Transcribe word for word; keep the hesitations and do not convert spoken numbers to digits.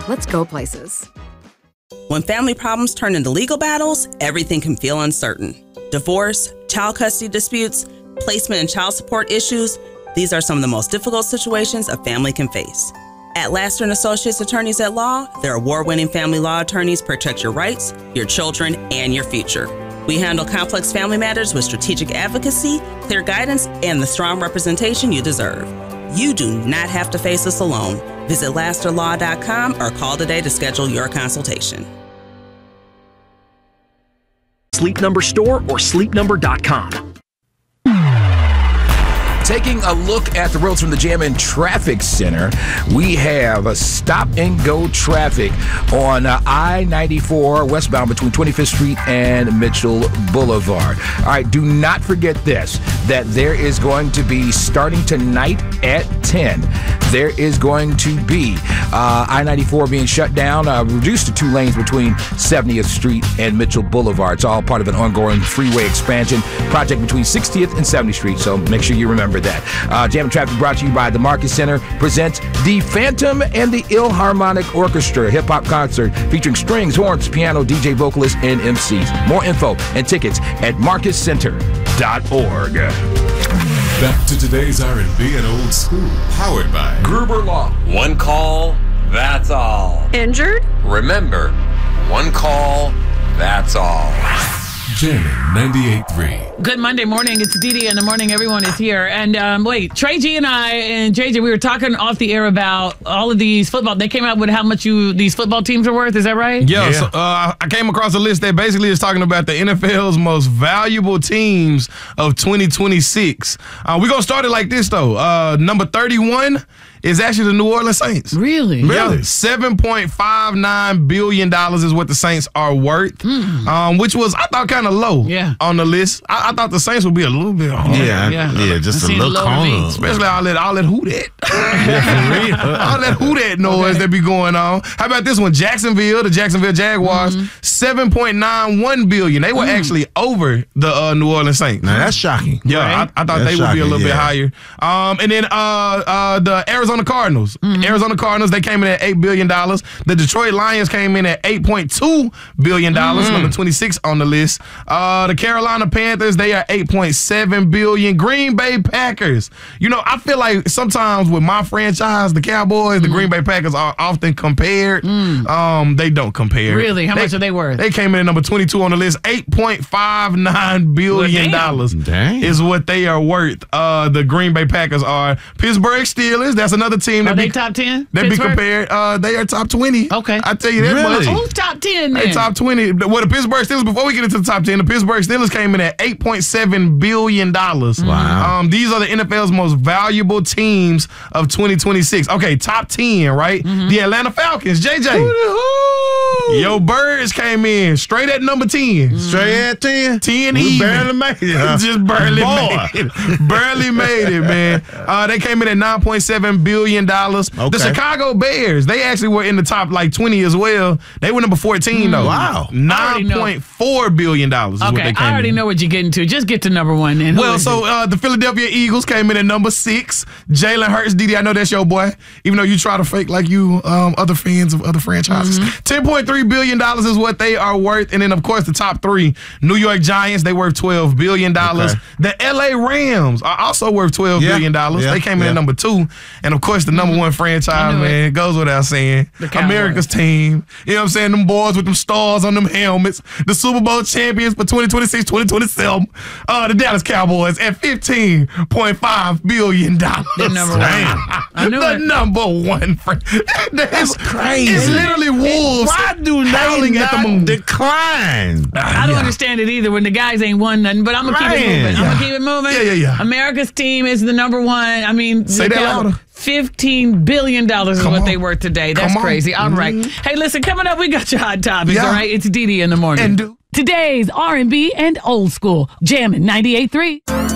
Let's go places. When family problems turn into legal battles, everything can feel uncertain. Divorce, child custody disputes, placement and child support issues, these are some of the most difficult situations a family can face. At Laster and Associates Attorneys at Law, their award-winning family law attorneys protect your rights, your children, and your future. We handle complex family matters with strategic advocacy, clear guidance, and the strong representation you deserve. You do not have to face this alone. Visit laster law dot com or call today to schedule your consultation. Sleep Number Store or sleep number dot com. Taking a look at the roads from the Jammin Traffic Center, we have a stop-and-go traffic on uh, I ninety-four westbound between twenty-fifth Street and Mitchell Boulevard. All right, do not forget this, that there is going to be, starting tonight at ten, there is going to be uh, I ninety-four being shut down, uh, reduced to two lanes between seventieth Street and Mitchell Boulevard. It's all part of an ongoing freeway expansion project between sixtieth and seventieth Street, so make sure you remember that. Uh, Jammin' Traffic brought to you by the Marcus Center presents The Phantom and the Ilharmonic Orchestra, hip-hop concert featuring strings, horns, piano, D J, vocalists, and M Cs. More info and tickets at marcus center dot org. Back to today's R and B and Old School, powered by Gruber Law. One call, that's all. Injured? Remember, one call, that's all. Jammin' ninety-eight point three. Good Monday morning. It's Didi in the morning. Everyone is here. And um, wait, Trey G and I and J J, we were talking off the air about all of these football. They came out with how much you these football teams are worth. Is that right? Yeah. yeah. So, uh, I came across a list that basically is talking about the N F L's most valuable teams of twenty twenty-six. Uh, we're going to start it like this, though. Uh, number thirty-one is actually the New Orleans Saints. Really? Really? seven point five nine billion dollars is what the Saints are worth, mm. um, which was, I thought, kind of low yeah. on the list. I, I thought the Saints would be a little bit harder. Yeah, yeah, yeah just a little corner. Especially all that, all that who that. all that who that noise okay. that be going on. How about this one? Jacksonville, the Jacksonville Jaguars, mm-hmm. seven point nine one billion dollars. They were mm. actually over the uh, New Orleans Saints. Now, that's shocking. Yeah, right? I, I thought that's they would shocking, be a little yeah. bit higher. Um, and then uh, uh, the Arizona Cardinals. Mm-hmm. Arizona Cardinals, they came in at eight billion dollars. The Detroit Lions came in at eight point two billion dollars, mm-hmm. number twenty-six on the list. Uh, the Carolina Panthers, they are eight point seven billion dollars. Green Bay Packers. You know, I feel like sometimes with my franchise, the Cowboys, mm-hmm. the Green Bay Packers are often compared. Mm. Um, they don't compare. Really? How they, much are they worth? They came in at number twenty-two on the list. eight point five nine billion dollars well, is what they are worth. Uh, the Green Bay Packers are. Pittsburgh Steelers, that's another team. Are that they be, top ten? They be compared. Uh, they are top twenty. Okay. I tell you that really? much. Who's top ten then? They top twenty. Well, the Pittsburgh Steelers, before we get into the top ten, the Pittsburgh Steelers came in at eight point seven billion dollars. Wow. Um, these are the N F L's most valuable teams of twenty twenty-six. Okay, top ten, right? Mm-hmm. The Atlanta Falcons, J J. Ooh. Yo, Birds came in straight at number ten. Mm. Straight at ten? ten we even. barely made it. Huh? Just barely Boy. made it. Barely made it, man. Uh, they came in at nine point seven billion dollars. Okay. The Chicago Bears, they actually were in the top like twenty as well. They were number fourteen, though. Wow. nine point four billion dollars is okay, what they came I already in. know what you're getting to. Just get to number one then. Well, so uh, the Philadelphia Eagles came in at number six. Jalen Hurts, Didi, I know that's your boy, even though you try to fake like you um, other fans of other franchises. Mm-hmm. ten point three billion dollars is what they are worth. And then, of course, the top three, New York Giants, they worth twelve billion dollars. Okay. The L A Rams are also worth twelve yeah. billion dollars. Yeah. They came in yeah. at number two. And, of course, the number mm-hmm. one franchise, man, it. goes without saying. America's team. You know what I'm saying? Them boys with them stars on them helmets. The Super Bowl champions for twenty twenty-six, twenty twenty-seven. Uh, the Dallas Cowboys at fifteen point five billion dollars. The number one. I knew the it. number one. Fr- That's crazy. It's literally wolves Why do howling at the moon. Decline? Uh, I don't yeah. understand it either when the guys ain't won nothing, but I'm going to keep it moving. Yeah. I'm going to keep it moving. Yeah, yeah, yeah. America's team is the number one. I mean, say that Cow- louder. fifteen billion dollars is Come what on. they worth today. That's Come crazy. on. All right. Mm-hmm. Hey, listen, coming up, we got your hot topics, Yeah. all right? It's Didi in the morning. And do- Today's R and B and old school. Jammin' ninety-eight point three.